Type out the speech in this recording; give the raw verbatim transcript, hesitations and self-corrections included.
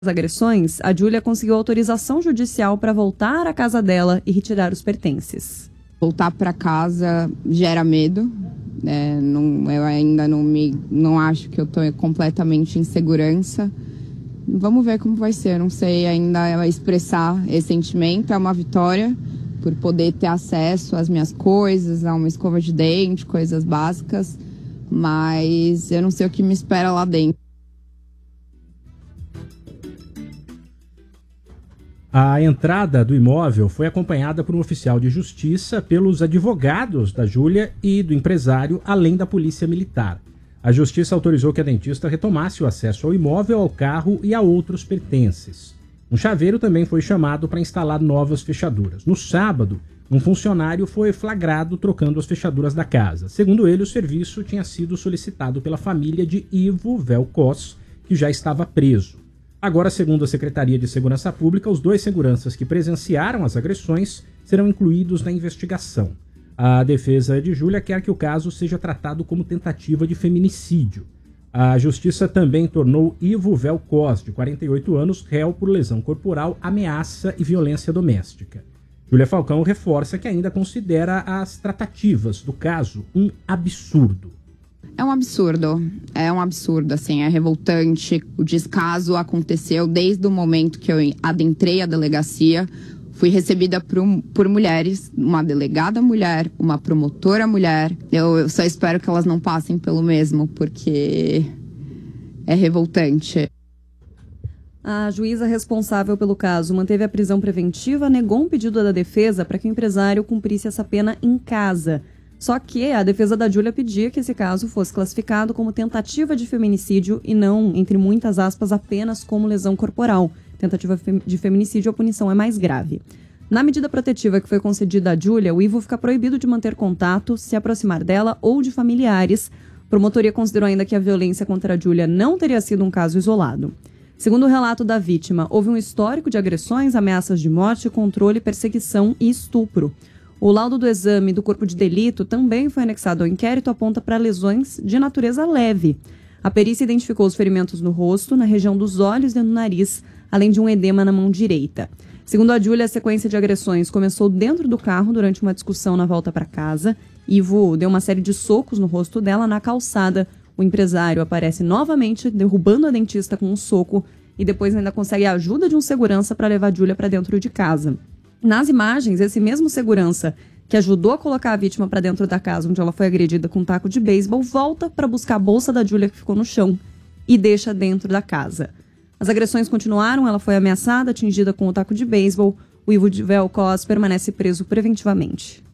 As agressões, a Júlia conseguiu autorização judicial para voltar à casa dela e retirar os pertences. Voltar para casa gera medo. É, não, eu ainda não me, não acho que eu estou completamente em segurança. Vamos ver como vai ser. Não sei ainda expressar esse sentimento. É uma vitória por poder ter acesso às minhas coisas, a uma escova de dente, coisas básicas. Mas eu não sei o que me espera lá dentro. A entrada do imóvel foi acompanhada por um oficial de justiça, pelos advogados da Júlia e do empresário, além da polícia militar. A justiça autorizou que a dentista retomasse o acesso ao imóvel, ao carro e a outros pertences. Um chaveiro também foi chamado para instalar novas fechaduras. No sábado, um funcionário foi flagrado trocando as fechaduras da casa. Segundo ele, o serviço tinha sido solicitado pela família de Ivo Velkos, que já estava preso. Agora, segundo a Secretaria de Segurança Pública, os dois seguranças que presenciaram as agressões serão incluídos na investigação. A defesa de Júlia quer que o caso seja tratado como tentativa de feminicídio. A justiça também tornou Ivo Velkos, de quarenta e oito anos, réu por lesão corporal, ameaça e violência doméstica. Júlia Falcão reforça que ainda considera as tratativas do caso um absurdo. É um absurdo, é um absurdo, assim, é revoltante. O descaso aconteceu desde o momento que eu adentrei a delegacia. Fui recebida por, um, por mulheres, uma delegada mulher, uma promotora mulher. Eu, eu só espero que elas não passem pelo mesmo, porque é revoltante. A juíza responsável pelo caso manteve a prisão preventiva, negou um pedido da defesa para que o empresário cumprisse essa pena em casa. Só que a defesa da Júlia pedia que esse caso fosse classificado como tentativa de feminicídio e não, entre muitas aspas, apenas como lesão corporal. Tentativa de feminicídio, a punição é mais grave. Na medida protetiva que foi concedida a Júlia, o Ivo fica proibido de manter contato, se aproximar dela ou de familiares. A promotoria considerou ainda que a violência contra a Júlia não teria sido um caso isolado. Segundo o relato da vítima, houve um histórico de agressões, ameaças de morte, controle, perseguição e estupro. O laudo do exame do corpo de delito também foi anexado ao inquérito, aponta para lesões de natureza leve. A perícia identificou os ferimentos no rosto, na região dos olhos e no nariz, além de um edema na mão direita. Segundo a Júlia, a sequência de agressões começou dentro do carro durante uma discussão na volta para casa. Ivo deu uma série de socos no rosto dela na calçada. O empresário aparece novamente, derrubando a dentista com um soco e depois ainda consegue a ajuda de um segurança para levar a Júlia para dentro de casa. Nas imagens, esse mesmo segurança que ajudou a colocar a vítima para dentro da casa onde ela foi agredida com um taco de beisebol volta para buscar a bolsa da Júlia que ficou no chão e deixa dentro da casa. As agressões continuaram, ela foi ameaçada, atingida com o taco de beisebol. O Ivo Velkos permanece preso preventivamente.